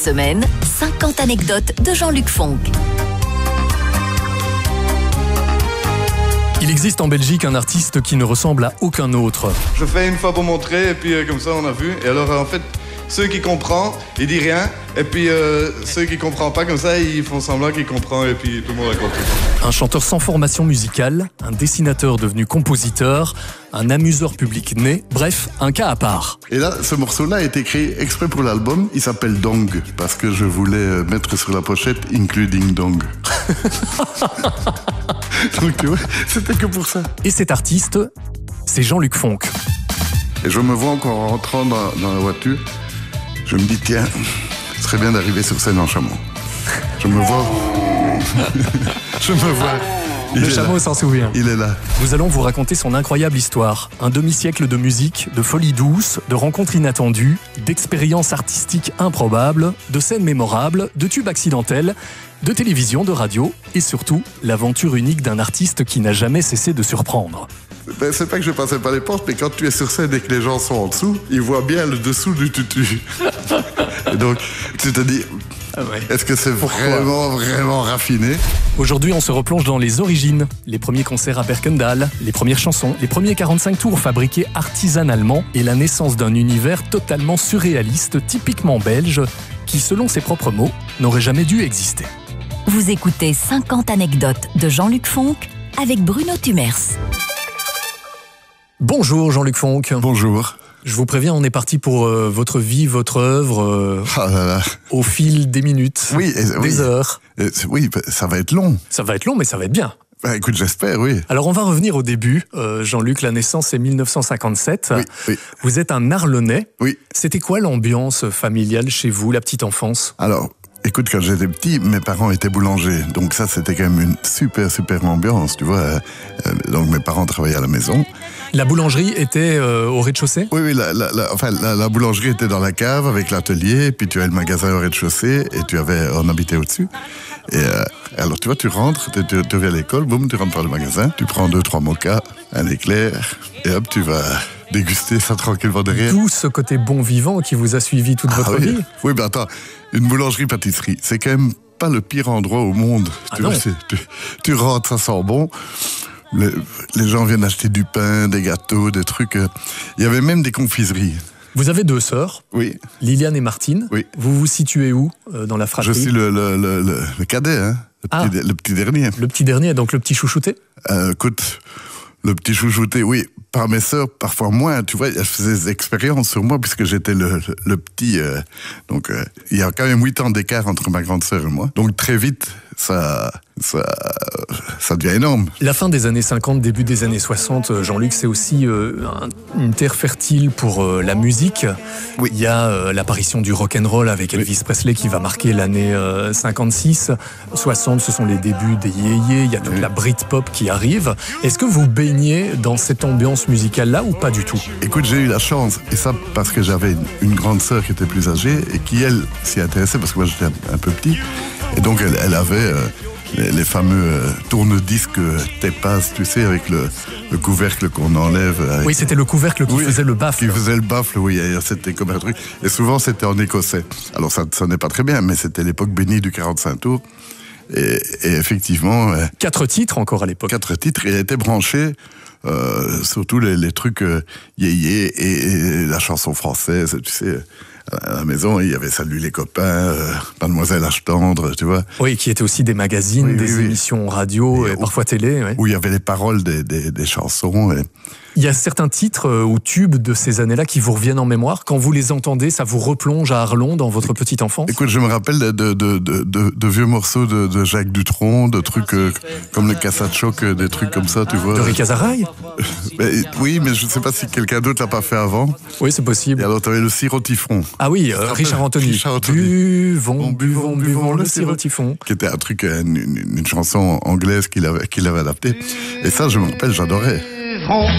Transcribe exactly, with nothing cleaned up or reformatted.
Semaine, cinquante anecdotes de Jean-Luc Fonck. Il existe en Belgique un artiste qui ne ressemble à aucun autre. Je fais une fois pour montrer et puis euh, comme ça on a vu. Et alors euh, en fait, ceux qui comprennent, ils disent rien. Et puis euh, ceux qui comprennent pas comme ça, ils font semblant qu'ils comprennent et puis tout le monde a compris. Un chanteur sans formation musicale, un dessinateur devenu compositeur, un amuseur public né, bref, un cas à part. Et là, ce morceau-là a été créé exprès pour l'album. Il s'appelle Dong, parce que je voulais mettre sur la pochette « Including Dong ». Donc tu vois, c'était que pour ça. Et cet artiste, c'est Jean-Luc Fonck. Et je me vois encore en rentrant dans, dans la voiture. Je me dis, tiens, ce serait bien d'arriver sur scène en chameau. Je me vois... je me vois... Le chameau s'en souvient. Il est là. Nous allons vous raconter son incroyable histoire. Un demi-siècle de musique, de folie douce, de rencontres inattendues, d'expériences artistiques improbables, de scènes mémorables, de tubes accidentels, de télévision, de radio et surtout l'aventure unique d'un artiste qui n'a jamais cessé de surprendre. Ben, c'est pas que je passais pas les portes, mais quand tu es sur scène et que les gens sont en dessous, ils voient bien le dessous du tutu. Et donc, tu te dis... Ah ouais. Est-ce que c'est Pourquoi vraiment, vraiment raffiné? Aujourd'hui, on se replonge dans les origines. Les premiers concerts à Berkendal, les premières chansons, les premiers quarante-cinq tours fabriqués artisanalement et la naissance d'un univers totalement surréaliste, typiquement belge, qui, selon ses propres mots, n'aurait jamais dû exister. Vous écoutez cinquante anecdotes de Jean-Luc Fonck avec Bruno Tumers. Bonjour Jean-Luc Fonck. Bonjour. Je vous préviens, on est parti pour euh, votre vie, votre œuvre, euh, ah là là. au fil des minutes, oui, et, des oui. heures. Et, oui, ça va être long. Ça va être long, mais ça va être bien. Bah, écoute, j'espère, oui. Alors, on va revenir au début. Euh, Jean-Luc, la naissance est mille neuf cent cinquante-sept. Oui, oui. Vous êtes un Arlonnais. Oui. C'était quoi l'ambiance familiale chez vous, la petite enfance? Alors, écoute, quand j'étais petit, mes parents étaient boulangers. Donc ça, c'était quand même une super, super ambiance, tu vois. Euh, donc mes parents travaillaient à la maison. La boulangerie était euh, au rez-de-chaussée? Oui, oui, la, la, la, enfin, la, la boulangerie était dans la cave avec l'atelier, puis tu avais le magasin au rez-de-chaussée, et tu avais, on habitait au-dessus. Et euh, alors, tu vois, tu rentres, tu, tu, tu vas à l'école, boum, tu rentres par le magasin, tu prends deux, trois mochas, un éclair, et hop, tu vas déguster ça tranquillement derrière. D'où ce côté bon vivant qui vous a suivi toute ah, votre oui. vie. Oui, ben attends, une boulangerie-pâtisserie, c'est quand même pas le pire endroit au monde. Ah tu non. vois, tu, tu rentres, ça sent bon. Le, les gens viennent acheter du pain, des gâteaux, des trucs. Euh, il y avait même des confiseries. Vous avez deux sœurs, oui. Liliane et Martine. Oui. Vous vous situez où euh, dans la fratrie? Je suis le, le, le, le, le cadet, hein, le, ah. petit, le petit dernier. Le petit dernier, donc le petit chouchouté. euh, Écoute, le petit chouchouté, oui. Par mes sœurs, parfois moins. Tu vois, elles faisaient des expériences sur moi puisque j'étais le, le, le petit. Euh, donc, euh, il y a quand même huit ans d'écart entre ma grande sœur et moi. Donc, très vite, ça, ça, ça devient énorme. La fin des années cinquante, début des années soixante, Jean-Luc, c'est aussi euh, un, une terre fertile pour euh, la musique. Oui. Il y a euh, l'apparition du rock'n'roll avec Elvis oui. Presley qui va marquer l'année euh, cinquante-six. soixante, ce sont les débuts des yéyés. Il y a toute oui. la Britpop qui arrive. Est-ce que vous baignez dans cette ambiance musicale-là ou pas du tout? Écoute, j'ai eu la chance, et ça parce que j'avais une, une grande sœur qui était plus âgée et qui, elle, s'y intéressait parce que moi j'étais un, un peu petit. Et donc, elle, elle avait euh, les, les fameux euh, tourne-disques euh, Tepaz, tu sais, avec le, le couvercle qu'on enlève. Avec... Oui, c'était le couvercle qui oui, faisait le baffle. Qui faisait le baffle, oui, c'était comme un truc. Et souvent, c'était en écossais. Alors, ça ne sonnait pas très bien, mais c'était l'époque bénie du quarante-cinq tours. Et, et effectivement... Euh, quatre titres encore à l'époque. Quatre titres, et elle était branchée... Euh, surtout les, les trucs euh, yéyé et, et la chanson française, tu sais, à la maison, il y avait Salut les copains, euh, Mademoiselle H tendre, tu vois. Oui, qui étaient aussi des magazines, oui, des oui, émissions radio et, et parfois télé. Oui. Où il y avait les paroles des, des, des chansons. Et... Il y a certains titres euh, ou tubes de ces années-là qui vous reviennent en mémoire. Quand vous les entendez, ça vous replonge à Arlon dans votre petite enfance? Écoute, je me rappelle de, de, de, de, de vieux morceaux de, de Jacques Dutronc, de trucs euh, comme le Cassatchoc, des trucs comme ça, tu vois. De Rick Azaraï? Ben, oui, mais je ne sais pas si quelqu'un d'autre l'a pas fait avant. Oui, c'est possible. Et alors, tu avais le Sirotifon. Ah oui, euh, Richard Anthony. Richard Anthony. Buvons, buvons, buvons le Sirotifon. Qui était un truc, une, une, une chanson anglaise qu'il avait, qu'il avait adaptée. Et ça, je me rappelle, j'adorais.